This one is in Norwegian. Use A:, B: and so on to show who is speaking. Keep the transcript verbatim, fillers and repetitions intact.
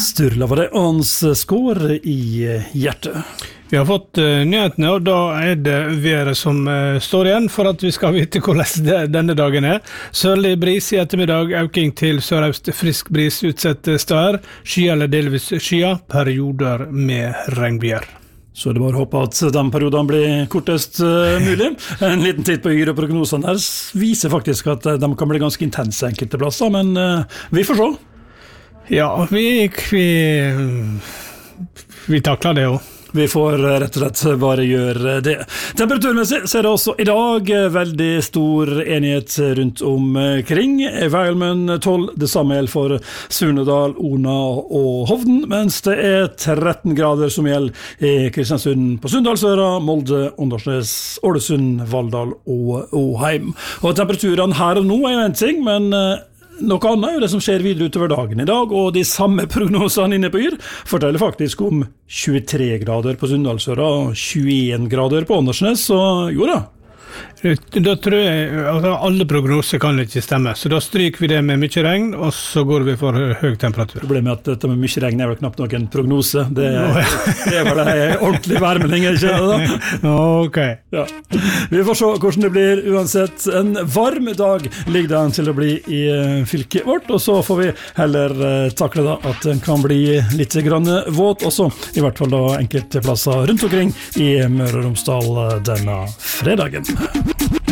A: Sturla, var det Ans skår i hjertet?
B: Vi har fått uh, nyhetene, og da er det været som uh, står igjen for at vi skal vite hvordan det, denne dagen er. Sørlig bris i ettermiddag, øking til sørøst, frisk bris utsett steder, skya eller delvis skya, perioder med regnbyger.
A: Så det bare å håpe at de periodene blir kortest uh, mulig. En liten titt på Yr og prognosene der viser faktisk at de kan bli ganske intense enkelte plasser, men uh, vi får se. Ja,
B: vi, vi, vi takler det jo.
A: Vi får rett og slett bare gjøre det. Temperaturmessig så er det også i dag veldig stor enighet rundt omkring. Veilmen tolv, det samme gjelder for Surnadal, Ona og Hovden, mens det er tretten grader som gjelder i Kristiansund på Sunndalsøra, Molde, Åndalsnes, Ålesund, Valldal og Åheim. Og temperaturene her og nå er jo en ting, men noe annet er jo det som skjer videre utover dagen i dag, og de samme prognosene inne på Yr forteller faktisk om tjuetre grader på Sunndalsøra og tjueen grader på Åndalsnes, så jo da.
B: Da tror jeg altså, alle prognoser kan ikke stemme, så da stryker vi det med mye regn, og så går vi for høy temperatur.
A: Problemet er at dette med mye regn er vel knapt noen prognose. Det er, det er vel en ordentlig værmelding, ikke det da?
B: Ok.
A: Ja. Vi får se hvordan det blir uansett. En varm dag ligger det an til å bli i fylket vårt, og så får vi heller takle da at den kan bli litt grann våt også, i hvert fall da enkelte plasser rundt omkring i Møre og Romsdal denne fredagen.